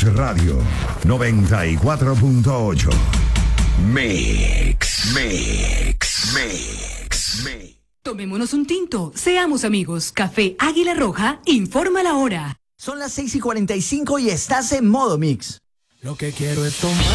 Plus Radio 94.8. Mix. Tomémonos un tinto, seamos amigos. Café Águila Roja informa la hora. Son las 6:45 y estás en modo mix. Lo que quiero es tomar.